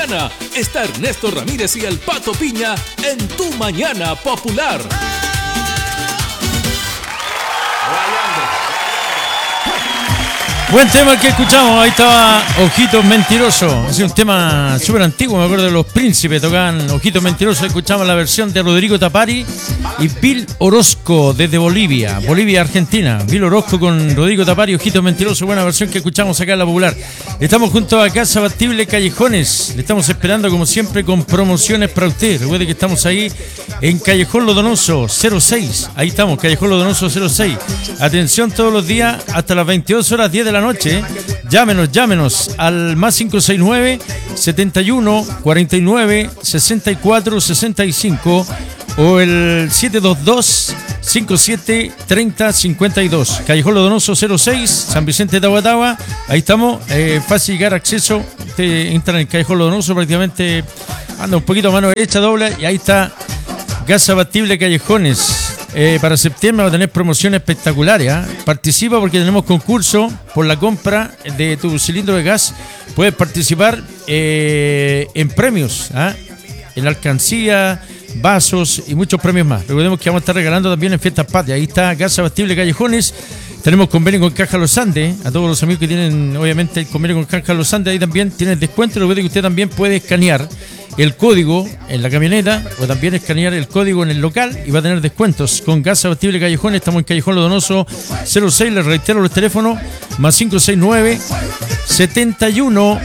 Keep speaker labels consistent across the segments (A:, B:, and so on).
A: mañana está Ernesto Ramírez y el Pato Piña en Tu Mañana Popular.
B: Buen tema el que escuchamos, ahí estaba Ojitos Mentirosos. Es un tema súper antiguo, me acuerdo de Los Príncipes, tocaban Ojitos Mentirosos. Escuchamos la versión de Rodrigo Tapari y Bill Orozco desde Bolivia, Argentina. Bill Orozco con Rodrigo Tapari, Ojitos Mentirosos, buena versión que escuchamos acá en La Popular. Estamos junto a Casa Batible Callejones, le estamos esperando como siempre con promociones para usted. Recuerde que estamos ahí en Callejón Lo Donoso 06, ahí estamos, Callejón Lo Donoso 06. Atención todos los días hasta las 22 horas 10 de la noche. Llámenos al más 569 71 49 64 65 o el 722 57 30 52. Callejón Lo Donoso 06, San Vicente de Tahuatahua. Ahí estamos, fácil llegar, acceso. Usted entra en Callejón Lo Donoso, prácticamente anda un poquito a mano derecha, dobla y ahí está Casa Batible Callejones. Para septiembre va a tener promociones espectaculares, ¿eh? Participa porque tenemos concurso por la compra de tu cilindro de gas. Puedes participar en premios, ¿eh? En alcancía, vasos y muchos premios más. Recordemos que vamos a estar regalando también en Fiestas Patrias. Ahí está Casa Batible Callejones. Tenemos convenio con Caja Los Andes. A todos los amigos que tienen obviamente el convenio con Caja Los Andes, ahí también tienen descuento. Recuerde que usted también puede escanear el código en la camioneta o también escanear el código en el local y va a tener descuentos con Casa Batible Callejones. Estamos en Callejón Lo Donoso 06, les reitero los teléfonos, más 569 71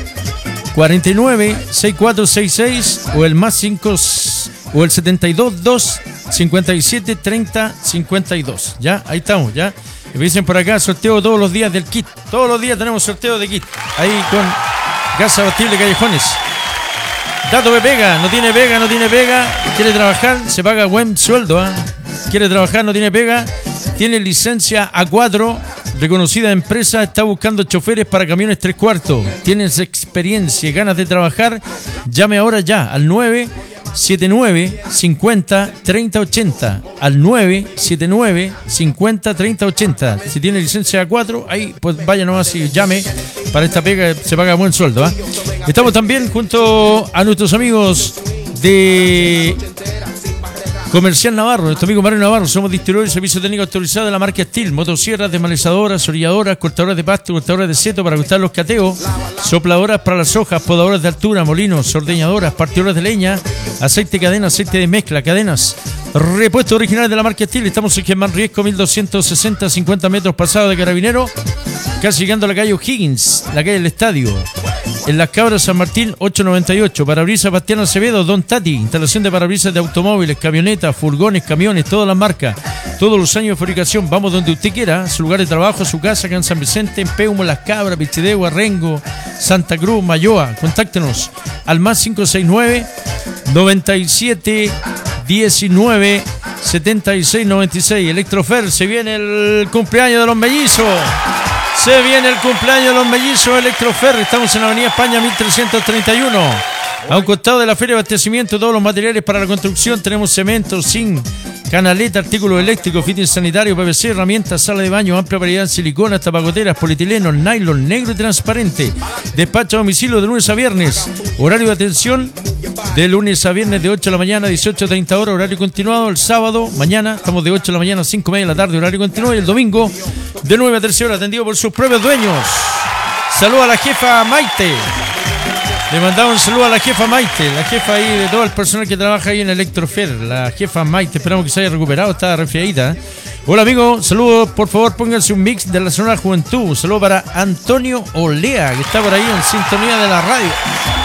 B: 49 6466 o el más 5 o el 72 2 57 30 52. Ya, ahí estamos, ya. Me dicen por acá, sorteo todos los días del kit. Todos los días tenemos sorteo de kit. Ahí con Casa Batible Callejones. Dato de pega, no tiene pega, quiere trabajar, se paga buen sueldo, ¿eh? Quiere trabajar, no tiene pega, tiene licencia A4, reconocida empresa, está buscando choferes para camiones 3/4, tienes experiencia y ganas de trabajar, llame ahora ya al 979 50 30 80, al 979 50 30 80. Si tiene licencia A4, ahí pues vaya nomás y llame para esta pega, se paga buen sueldo, ¿eh? Estamos también junto a nuestros amigos de Comercial Navarro, nuestro amigo Mario Navarro. Somos distribuidores y servicio técnico autorizado de la marca Steel, motosierras, desmalezadoras, orilladoras, cortadoras de pasto, cortadoras de seto para cortar los cateos, sopladoras para las hojas, podadoras de altura, molinos, ordeñadoras, partidoras de leña, aceite cadena, aceite de mezcla, cadenas, repuestos originales de la marca Steel. Estamos en Germán Riesco 1260, 50 metros pasado de Carabinero, casi llegando a la calle O'Higgins, la calle del Estadio. En Las Cabras, San Martín, 898. Parabrisas Bastián Acevedo, Don Tati. Instalación de parabrisas de automóviles, camionetas, furgones, camiones, todas las marcas. Todos los años de fabricación. Vamos donde usted quiera. Su lugar de trabajo, su casa, acá en San Vicente, en Peumo, Las Cabras, Pichidegua, Rengo, Santa Cruz, Mayoa. Contáctenos al más 569 97 19 76 96. Electrofer, se viene el cumpleaños de los mellizos. Se viene el cumpleaños de los mellizos Electrofer. Estamos en la avenida España 1331. A un costado de la feria de abastecimiento, todos los materiales para la construcción. Tenemos cemento, zinc, canaleta, artículos eléctricos, fitness sanitario, PVC, herramientas, sala de baño, amplia variedad en siliconas, tapacoteras, polietileno, nylon, negro y transparente. Despacho a domicilio de lunes a viernes. Horario de atención de lunes a viernes de 8 de la mañana a 18:30 horas. Horario continuado. El sábado, mañana, estamos de 8 de la mañana a 5:30 de la tarde. Horario continuado. Y el domingo, de 9 a 13 horas, atendido por sus propios dueños. Saludos a la jefa Maite. Le mandamos un saludo a la jefa Maite, la jefa ahí de todo el personal que trabaja ahí en Electrofer, la jefa Maite, esperamos que se haya recuperado, está resfriadita. Hola amigo, saludos, por favor pónganse un mix de la Sonora Juventud. Un saludo para Antonio Olea, que está por ahí en sintonía de la radio.